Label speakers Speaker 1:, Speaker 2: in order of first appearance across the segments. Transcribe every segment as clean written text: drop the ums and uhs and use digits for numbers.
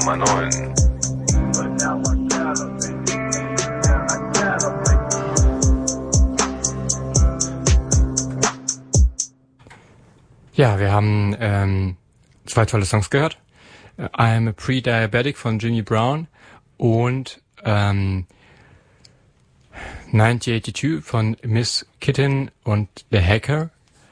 Speaker 1: 90,9.
Speaker 2: Ja, wir haben zwei tolle Songs gehört. I'm a Pre-Diabetic von Jimmy Brown und 1982 von Miss Kitten und The Hacker.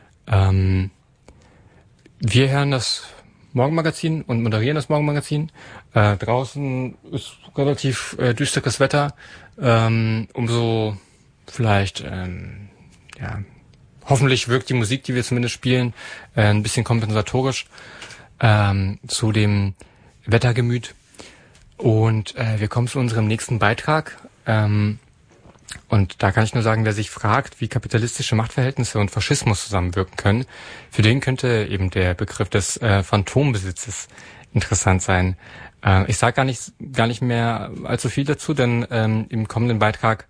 Speaker 2: Wir hören das Morgenmagazin und moderieren das Morgenmagazin. Draußen ist relativ düsteres Wetter. Umso vielleicht, hoffentlich wirkt die Musik, die wir zumindest spielen, ein bisschen kompensatorisch zu dem Wettergemüt. Und wir kommen zu unserem nächsten Beitrag. Und da kann ich nur sagen, wer sich fragt, wie kapitalistische Machtverhältnisse und Faschismus zusammenwirken können, für den könnte eben der Begriff des Phantombesitzes interessant sein. Ich sage gar nicht mehr allzu viel dazu, denn im kommenden Beitrag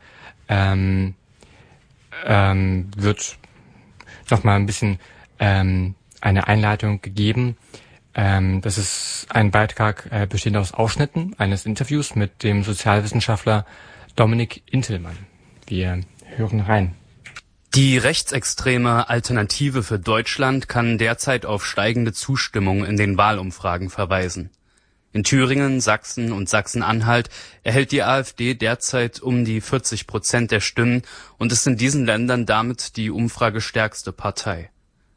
Speaker 2: wird nochmal ein bisschen eine Einleitung gegeben. Das ist ein Beitrag bestehend aus Ausschnitten eines Interviews mit dem Sozialwissenschaftler Dominik Intelmann. Wir hören rein.
Speaker 3: Die rechtsextreme Alternative für Deutschland kann derzeit auf steigende Zustimmung in den Wahlumfragen verweisen. In Thüringen, Sachsen und Sachsen-Anhalt erhält die AfD derzeit um die 40% der Stimmen und ist in diesen Ländern damit die umfragestärkste Partei.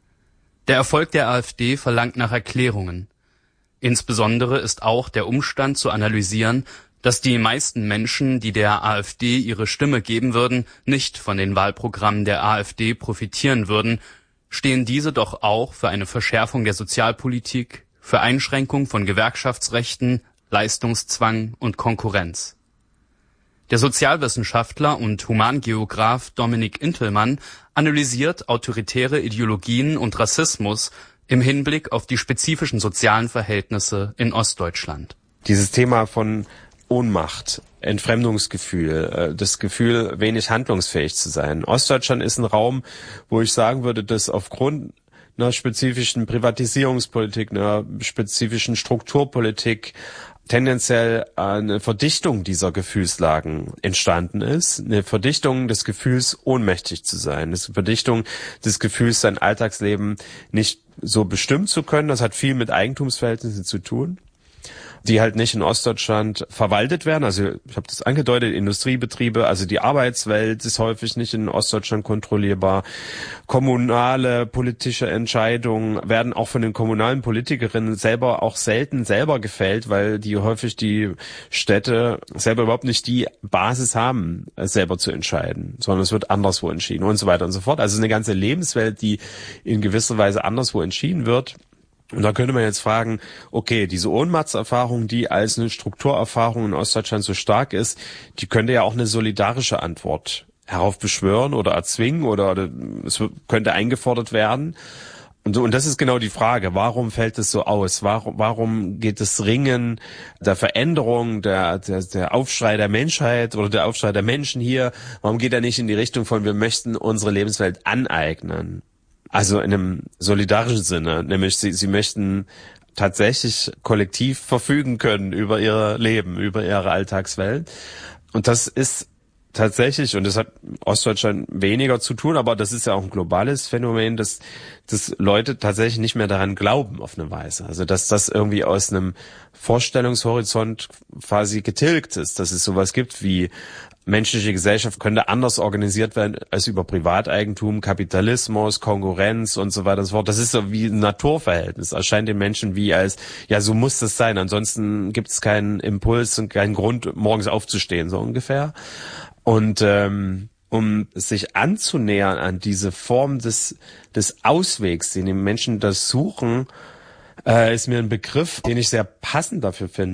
Speaker 3: Der Erfolg der AfD verlangt nach Erklärungen. Insbesondere ist auch der Umstand zu analysieren, dass die meisten Menschen, die der AfD ihre Stimme geben würden, nicht von den Wahlprogrammen der AfD profitieren würden, stehen diese doch auch für eine Verschärfung der Sozialpolitik, für Einschränkung von Gewerkschaftsrechten, Leistungszwang und Konkurrenz. Der Sozialwissenschaftler und Humangeograf Dominik Intelmann analysiert autoritäre Ideologien und Rassismus im Hinblick auf die spezifischen sozialen Verhältnisse in Ostdeutschland.
Speaker 4: Dieses Thema von Ohnmacht, Entfremdungsgefühl, das Gefühl, wenig handlungsfähig zu sein. Ostdeutschland ist ein Raum, wo ich sagen würde, dass aufgrund einer spezifischen Privatisierungspolitik, einer spezifischen Strukturpolitik tendenziell eine Verdichtung dieser Gefühlslagen entstanden ist. Eine Verdichtung des Gefühls, ohnmächtig zu sein. Eine Verdichtung des Gefühls, sein Alltagsleben nicht so bestimmen zu können. Das hat viel mit Eigentumsverhältnissen zu tun, die halt nicht in Ostdeutschland verwaltet werden. Also ich habe das angedeutet, Industriebetriebe, also die Arbeitswelt ist häufig nicht in Ostdeutschland kontrollierbar. Kommunale politische Entscheidungen werden auch von den kommunalen Politikerinnen selber auch selten selber gefällt, weil die häufig die Städte selber überhaupt nicht die Basis haben, selber zu entscheiden, sondern es wird anderswo entschieden und so weiter und so fort. Also eine ganze Lebenswelt, die in gewisser Weise anderswo entschieden wird. Und da könnte man jetzt fragen, okay, diese Ohnmachtserfahrung, die als eine Strukturerfahrung in Ostdeutschland so stark ist, die könnte ja auch eine solidarische Antwort heraufbeschwören oder erzwingen oder es könnte eingefordert werden. Und das ist genau die Frage, warum fällt es so aus? Warum geht das Ringen der Veränderung, der Aufschrei der Menschheit oder der Aufschrei der Menschen hier, warum geht er nicht in die Richtung von, wir möchten unsere Lebenswelt aneignen? Also in einem solidarischen Sinne, nämlich sie möchten tatsächlich kollektiv verfügen können über ihr Leben, über ihre Alltagswelt. Und das ist tatsächlich, und das hat Ostdeutschland weniger zu tun, aber das ist ja auch ein globales Phänomen, dass Leute tatsächlich nicht mehr daran glauben auf eine Weise. Also dass das irgendwie aus einem Vorstellungshorizont quasi getilgt ist, dass es sowas gibt wie menschliche Gesellschaft könnte anders organisiert werden als über Privateigentum, Kapitalismus, Konkurrenz und so weiter und so fort. Das ist so wie ein Naturverhältnis. Erscheint den Menschen wie als, ja, so muss das sein. Ansonsten gibt es keinen Impuls und keinen Grund, morgens aufzustehen, so ungefähr. Und um sich anzunähern an diese Form des Auswegs, den die Menschen das suchen, ist mir ein Begriff, den ich sehr passend dafür finde.